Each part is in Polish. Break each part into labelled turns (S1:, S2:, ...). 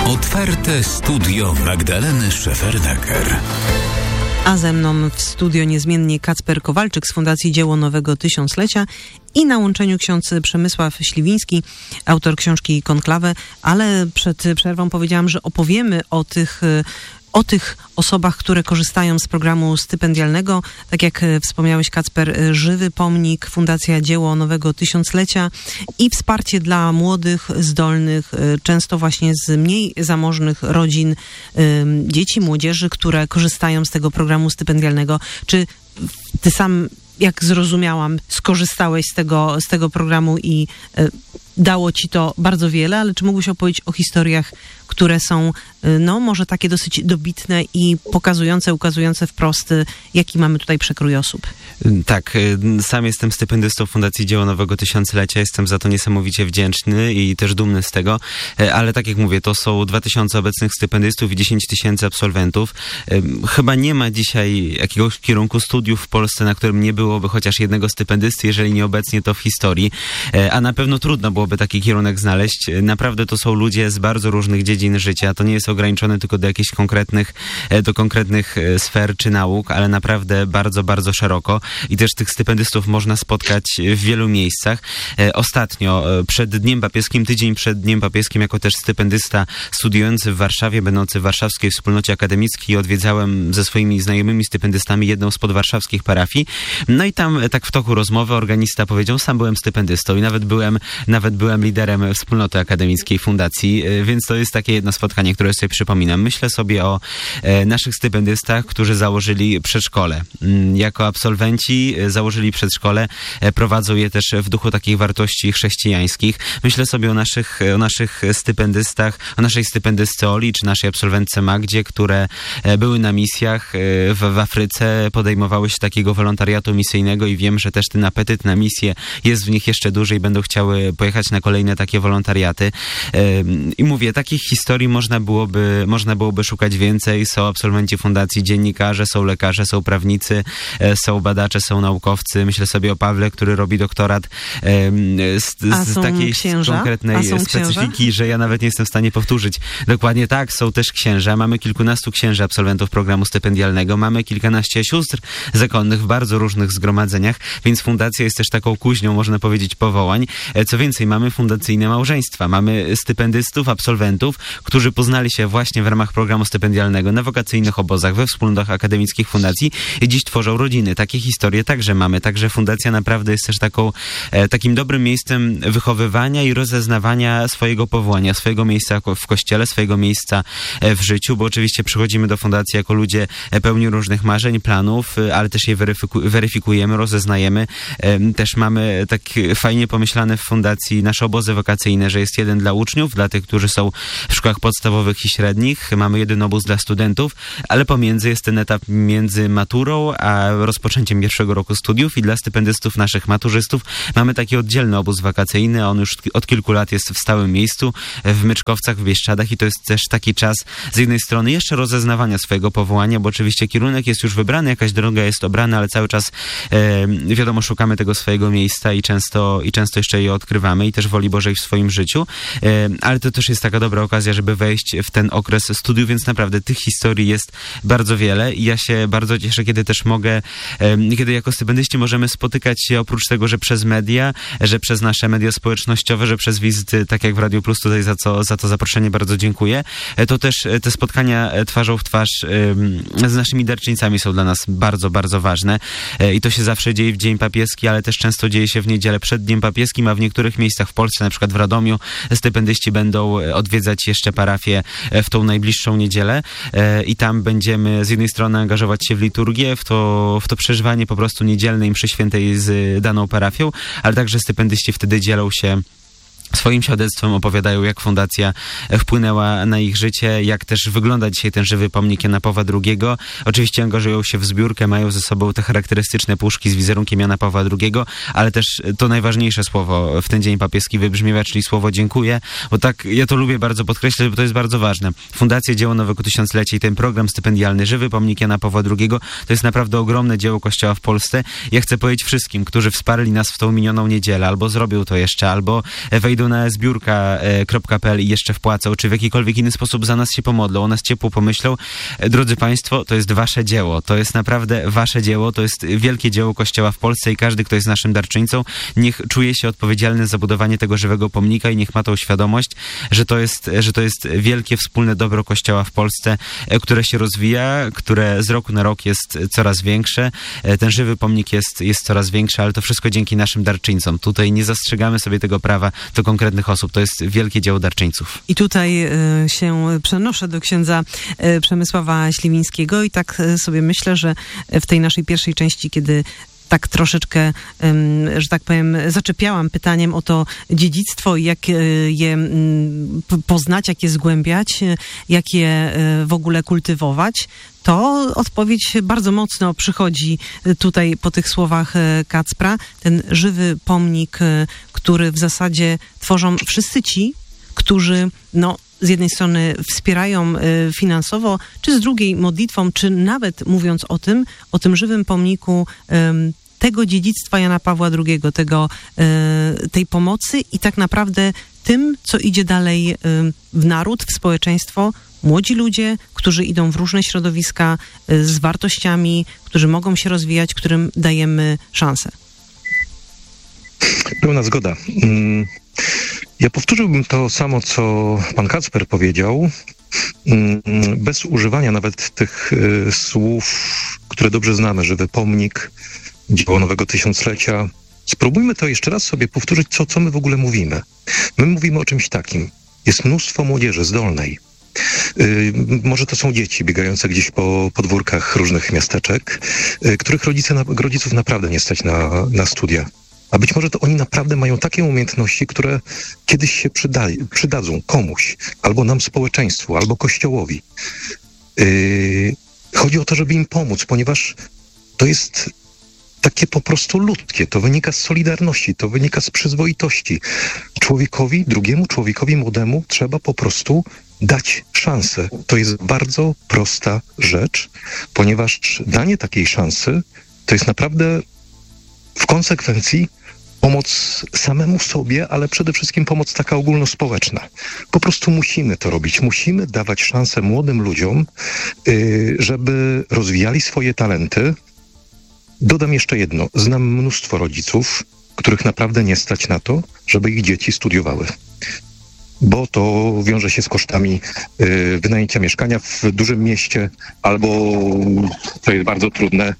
S1: Otwarte studio Magdaleny Szefernaker.
S2: A ze mną w studio niezmiennie Kacper Kowalczyk z Fundacji Dzieło Nowego Tysiąclecia i na łączeniu ksiądz Przemysław Śliwiński, autor książki Konklawę, ale przed przerwą powiedziałam, że opowiemy o tych osobach, które korzystają z programu stypendialnego. Tak jak wspomniałeś, Kacper, Żywy Pomnik, Fundacja Dzieło Nowego Tysiąclecia i wsparcie dla młodych, zdolnych, często właśnie z mniej zamożnych rodzin, dzieci, młodzieży, które korzystają z tego programu stypendialnego. Czy ty sam, jak zrozumiałam, skorzystałeś z tego programu i dało ci to bardzo wiele, ale czy mógłbyś opowiedzieć o historiach, które są, no może takie dosyć dobitne i ukazujące wprost, jaki mamy tutaj przekrój osób?
S3: Tak, sam jestem stypendystą Fundacji Dzieło Nowego Tysiąclecia, jestem za to niesamowicie wdzięczny i też dumny z tego, ale tak jak mówię, to są 2000 obecnych stypendystów i 10 000 absolwentów. Chyba nie ma dzisiaj jakiegoś kierunku studiów w Polsce, na którym nie byłoby chociaż jednego stypendysty, jeżeli nie obecnie, to w historii, a na pewno trudno byłoby taki kierunek znaleźć. Naprawdę to są ludzie z bardzo różnych dziedzin życia. To nie jest ograniczone tylko do jakichś konkretnych sfer czy nauk, ale naprawdę bardzo, bardzo szeroko. I też tych stypendystów można spotkać w wielu miejscach. Ostatnio, przed Dniem Papieskim, tydzień przed Dniem Papieskim, jako też stypendysta studiujący w Warszawie, będący w Warszawskiej Wspólnocie Akademickiej, odwiedzałem ze swoimi znajomymi stypendystami jedną z podwarszawskich parafii. No i tam tak w toku rozmowy organista powiedział, sam byłem stypendystą i nawet byłem liderem Wspólnoty Akademickiej Fundacji, więc to jest takie jedno spotkanie, które sobie przypominam. Myślę sobie o naszych stypendystach, którzy założyli przedszkole. Jako absolwenci założyli przedszkole, prowadzą je też w duchu takich wartości chrześcijańskich. Myślę sobie o naszych stypendystach, o naszej stypendystce Oli, czy naszej absolwentce Magdzie, które były na misjach w Afryce, podejmowały się takiego wolontariatu misyjnego i wiem, że też ten apetyt na misję jest w nich jeszcze duży i będą chciały pojechać na kolejne takie wolontariaty. I mówię, takich historii można byłoby szukać więcej. Są absolwenci fundacji, dziennikarze, są lekarze, są prawnicy, są badacze, są naukowcy. Myślę sobie o Pawle, który robi doktorat z takiej konkretnej specyfiki, że ja nawet nie jestem w stanie powtórzyć. Dokładnie tak, są też księża. Mamy kilkunastu księży absolwentów programu stypendialnego. Mamy kilkanaście sióstr zakonnych w bardzo różnych zgromadzeniach, więc fundacja jest też taką kuźnią, można powiedzieć, powołań. Co więcej, mamy fundacyjne małżeństwa. Mamy stypendystów, absolwentów, którzy poznali się właśnie w ramach programu stypendialnego na wakacyjnych obozach, we wspólnotach akademickich fundacji i dziś tworzą rodziny. Takie historie także mamy. Także fundacja naprawdę jest też takim dobrym miejscem wychowywania i rozeznawania swojego powołania, swojego miejsca w kościele, swojego miejsca w życiu, bo oczywiście przychodzimy do fundacji jako ludzie pełni różnych marzeń, planów, ale też je weryfikujemy, rozeznajemy. Też mamy tak fajnie pomyślane w fundacji nasze obozy wakacyjne, że jest jeden dla uczniów, dla tych, którzy są w szkołach podstawowych i średnich. Mamy jeden obóz dla studentów, ale pomiędzy jest ten etap między maturą a rozpoczęciem pierwszego roku studiów i dla stypendystów, naszych maturzystów mamy taki oddzielny obóz wakacyjny. On już od kilku lat jest w stałym miejscu w Myczkowcach, w Bieszczadach i to jest też taki czas z jednej strony jeszcze rozeznawania swojego powołania, bo oczywiście kierunek jest już wybrany, jakaś droga jest obrana, ale cały czas wiadomo, szukamy tego swojego miejsca i często jeszcze je odkrywamy i też woli Bożej w swoim życiu, ale to też jest taka dobra okazja, żeby wejść w ten okres studiów, więc naprawdę tych historii jest bardzo wiele i ja się bardzo cieszę, kiedy też kiedy jako stypendyści możemy spotykać się oprócz tego, że przez media, że przez nasze media społecznościowe, że przez wizyty, tak jak w Radiu Plus, tutaj za to zaproszenie bardzo dziękuję, to też te spotkania twarzą w twarz z naszymi darczyńcami są dla nas bardzo, bardzo ważne i to się zawsze dzieje w Dzień Papieski, ale też często dzieje się w niedzielę przed Dniem Papieskim, a w niektórych miejscach w Polsce, na przykład w Radomiu, stypendyści będą odwiedzać jeszcze parafię w tą najbliższą niedzielę i tam będziemy z jednej strony angażować się w liturgię, w to przeżywanie po prostu niedzielnej mszy świętej z daną parafią, ale także stypendyści wtedy dzielą się swoim świadectwem, opowiadają, jak fundacja wpłynęła na ich życie, jak też wygląda dzisiaj ten żywy pomnik Jana Pawła II. Oczywiście angażują się w zbiórkę, mają ze sobą te charakterystyczne puszki z wizerunkiem Jana Pawła II, ale też to najważniejsze słowo w ten Dzień Papieski wybrzmiewa, czyli słowo dziękuję, bo tak, ja to lubię bardzo podkreślać, bo to jest bardzo ważne. Fundacja Dzieło Nowego Tysiąclecia i ten program stypendialny Żywy Pomnik Jana Pawła II to jest naprawdę ogromne dzieło Kościoła w Polsce. Ja chcę powiedzieć wszystkim, którzy wsparli nas w tą minioną niedzielę, albo zrobią to jeszcze, albo wejdą wejdą na zbiórka.pl i jeszcze wpłacą, czy w jakikolwiek inny sposób za nas się pomodlą, o nas ciepło pomyślą, drodzy Państwo, to jest wasze dzieło. To jest naprawdę wasze dzieło. To jest wielkie dzieło Kościoła w Polsce i każdy, kto jest naszym darczyńcą, niech czuje się odpowiedzialny za budowanie tego żywego pomnika i niech ma tą świadomość, że to jest wielkie wspólne dobro Kościoła w Polsce, które się rozwija, które z roku na rok jest coraz większe. Ten żywy pomnik jest coraz większy, ale to wszystko dzięki naszym darczyńcom. Tutaj nie zastrzegamy sobie tego prawa do konkretnych osób. To jest wielkie dzieło darczyńców.
S2: I tutaj się przenoszę do księdza Przemysława Śliwińskiego i tak sobie myślę, że w tej naszej pierwszej części, kiedy tak troszeczkę, że tak powiem, zaczepiałam pytaniem o to dziedzictwo i jak je poznać, jak je zgłębiać, jak je w ogóle kultywować, to odpowiedź bardzo mocno przychodzi tutaj po tych słowach Kacpra. Ten żywy pomnik, który w zasadzie tworzą wszyscy ci, którzy z jednej strony wspierają finansowo, czy z drugiej modlitwą, czy nawet mówiąc o tym żywym pomniku tego dziedzictwa Jana Pawła II, tej pomocy i tak naprawdę tym, co idzie dalej w naród, w społeczeństwo, młodzi ludzie, którzy idą w różne środowiska z wartościami, którzy mogą się rozwijać, którym dajemy szansę.
S4: Pełna zgoda. Ja powtórzyłbym to samo, co pan Kacper powiedział, bez używania nawet tych słów, które dobrze znamy, żywy pomnik, dzieło nowego tysiąclecia. Spróbujmy to jeszcze raz sobie powtórzyć, co my w ogóle mówimy. My mówimy o czymś takim. Jest mnóstwo młodzieży zdolnej. Może to są dzieci biegające gdzieś po podwórkach różnych miasteczek, których rodziców naprawdę nie stać na studia. A być może to oni naprawdę mają takie umiejętności, które kiedyś się przydadzą komuś, albo nam społeczeństwu, albo Kościołowi. Chodzi o to, żeby im pomóc, ponieważ to jest takie po prostu ludzkie. To wynika z solidarności, to wynika z przyzwoitości. Drugiemu człowiekowi młodemu trzeba po prostu dać szansę. To jest bardzo prosta rzecz, ponieważ danie takiej szansy to jest naprawdę w konsekwencji pomoc samemu sobie, ale przede wszystkim pomoc taka ogólnospołeczna. Po prostu musimy to robić. Musimy dawać szansę młodym ludziom, żeby rozwijali swoje talenty. Dodam jeszcze jedno. Znam mnóstwo rodziców, których naprawdę nie stać na to, żeby ich dzieci studiowały. Bo to wiąże się z kosztami wynajęcia mieszkania w dużym mieście, albo to jest bardzo trudne,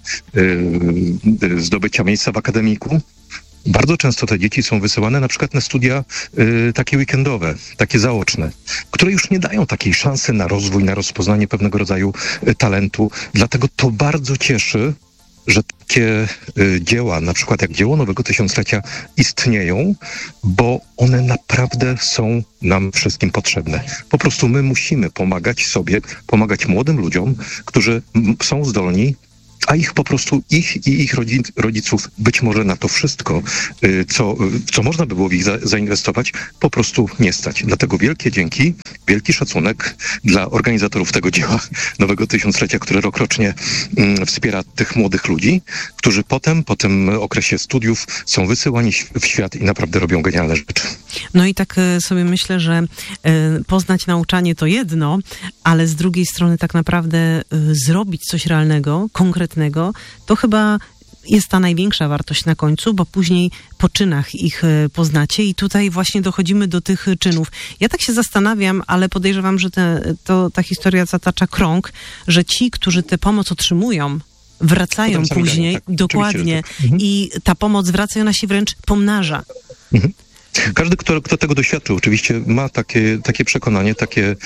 S4: zdobycia miejsca w akademiku. Bardzo często te dzieci są wysyłane na przykład na studia takie weekendowe, takie zaoczne, które już nie dają takiej szansy na rozwój, na rozpoznanie pewnego rodzaju talentu. Dlatego to bardzo cieszy, że takie dzieła, na przykład jak dzieło nowego tysiąclecia, istnieją, bo one naprawdę są nam wszystkim potrzebne. Po prostu my musimy pomagać sobie, pomagać młodym ludziom, którzy są zdolni, a ich rodziców być może na to wszystko, co można by było w ich zainwestować, po prostu nie stać. Dlatego wielkie dzięki, wielki szacunek dla organizatorów tego dzieła nowego tysiąclecia, które rokrocznie wspiera tych młodych ludzi, którzy potem, po tym okresie studiów są wysyłani w świat i naprawdę robią genialne rzeczy.
S2: No i tak sobie myślę, że poznać nauczanie to jedno, ale z drugiej strony tak naprawdę zrobić coś realnego, konkretnego, to chyba jest ta największa wartość na końcu, bo później po czynach ich poznacie i tutaj właśnie dochodzimy do tych czynów. Ja tak się zastanawiam, ale podejrzewam, że ta historia zatacza krąg, że ci, którzy tę pomoc otrzymują, wracają później, tak, dokładnie, tak. I ta pomoc wraca i ona się wręcz pomnaża.
S4: Mhm. Każdy, kto tego doświadczył, oczywiście ma takie przekonanie,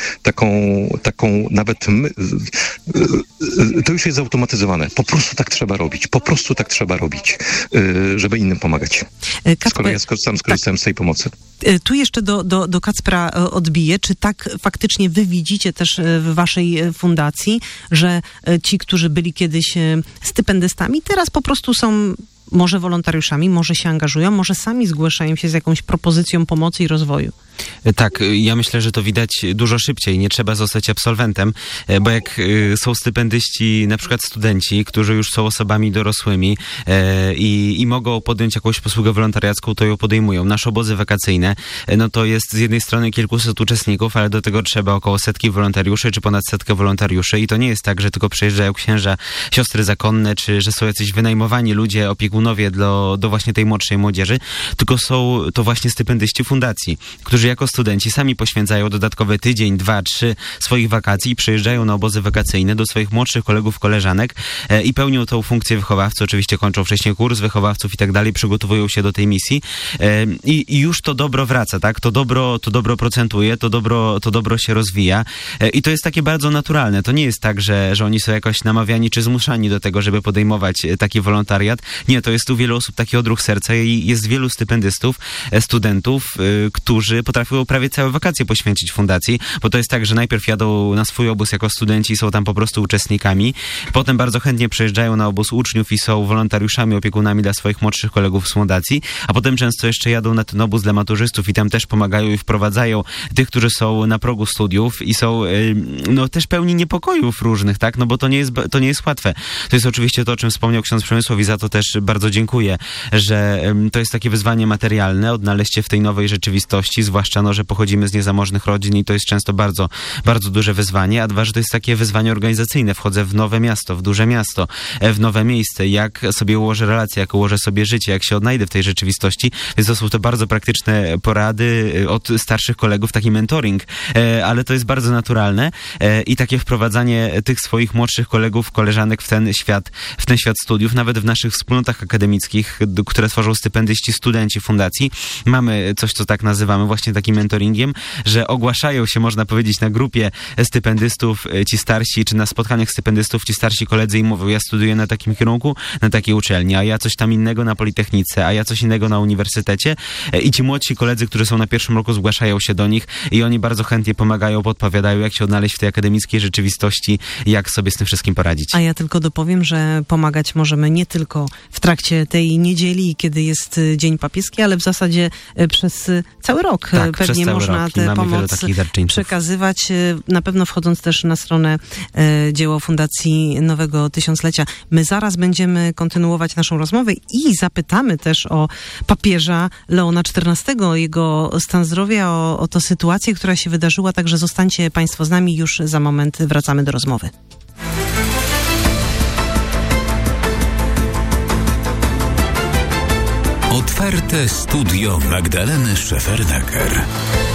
S4: taką nawet to już jest zautomatyzowane. Po prostu tak trzeba robić, żeby innym pomagać. Skoro ja sam skorzystałem z tej pomocy.
S2: Tu jeszcze do Kacpra odbiję. Czy tak faktycznie wy widzicie też w waszej fundacji, że ci, którzy byli kiedyś stypendystami, teraz po prostu są może wolontariuszami, może się angażują, może sami zgłaszają się z jakąś propozycją pomocy i rozwoju?
S3: Tak, ja myślę, że to widać dużo szybciej. Nie trzeba zostać absolwentem, bo jak są stypendyści, na przykład studenci, którzy już są osobami dorosłymi i mogą podjąć jakąś posługę wolontariacką, to ją podejmują. Nasze obozy wakacyjne, no to jest z jednej strony kilkuset uczestników, ale do tego trzeba około 100 wolontariuszy, czy ponad 100 wolontariuszy i to nie jest tak, że tylko przyjeżdżają księża, siostry zakonne, czy że są jacyś wynajmowani ludzie, opiekunowie do właśnie tej młodszej młodzieży, tylko są to właśnie stypendyści fundacji, którzy jako studenci sami poświęcają dodatkowy tydzień, 2, 3 swoich wakacji i przyjeżdżają na obozy wakacyjne do swoich młodszych kolegów, koleżanek i pełnią tą funkcję wychowawcy. Oczywiście kończą wcześniej kurs wychowawców i tak dalej, przygotowują się do tej misji i już to dobro wraca, tak? To dobro procentuje, to dobro się rozwija i to jest takie bardzo naturalne. To nie jest tak, że oni są jakoś namawiani czy zmuszani do tego, żeby podejmować taki wolontariat. Nie, to jest u wielu osób taki odruch serca i jest wielu stypendystów, studentów, którzy potrafią prawie całe wakacje poświęcić fundacji, bo to jest tak, że najpierw jadą na swój obóz jako studenci i są tam po prostu uczestnikami, potem bardzo chętnie przyjeżdżają na obóz uczniów i są wolontariuszami, opiekunami dla swoich młodszych kolegów z fundacji, a potem często jeszcze jadą na ten obóz dla maturzystów i tam też pomagają i wprowadzają tych, którzy są na progu studiów i są no też pełni niepokojów różnych, tak, no bo to nie jest łatwe. To jest oczywiście to, o czym wspomniał ksiądz Przemysław i za to też bardzo dziękuję, że to jest takie wyzwanie materialne, odnaleźć się w tej nowej rzeczywistości, zwłaszcza że pochodzimy z niezamożnych rodzin i to jest często bardzo, bardzo duże wyzwanie, a dwa, że to jest takie wyzwanie organizacyjne. Wchodzę w nowe miasto, w duże miasto, w nowe miejsce, jak sobie ułożę relacje, jak ułożę sobie życie, jak się odnajdę w tej rzeczywistości. Więc to są to bardzo praktyczne porady od starszych kolegów, taki mentoring, ale to jest bardzo naturalne i takie wprowadzanie tych swoich młodszych kolegów, koleżanek w ten świat studiów, nawet w naszych wspólnotach akademickich, które tworzą stypendyści, studenci fundacji. Mamy coś, co tak nazywamy właśnie takim mentoringiem, że ogłaszają się, można powiedzieć, na grupie stypendystów ci starsi, czy na spotkaniach stypendystów ci starsi koledzy i mówią, ja studiuję na takim kierunku, na takiej uczelni, a ja coś tam innego na Politechnice, a ja coś innego na uniwersytecie i ci młodsi koledzy, którzy są na pierwszym roku, zgłaszają się do nich i oni bardzo chętnie pomagają, podpowiadają, jak się odnaleźć w tej akademickiej rzeczywistości, jak sobie z tym wszystkim poradzić.
S2: A ja tylko dopowiem, że pomagać możemy nie tylko w trakcie tej niedzieli, kiedy jest Dzień Papieski, ale w zasadzie przez cały rok.
S3: Tak,
S2: pewnie można tę pomoc przekazywać, na pewno wchodząc też na stronę dzieło Fundacji Nowego Tysiąclecia. My zaraz będziemy kontynuować naszą rozmowę i zapytamy też o papieża Leona XIV, jego stan zdrowia, o tę sytuację, która się wydarzyła, także zostańcie Państwo z nami, już za moment wracamy do rozmowy.
S1: Otwarte studio Magdaleny Szefernaker.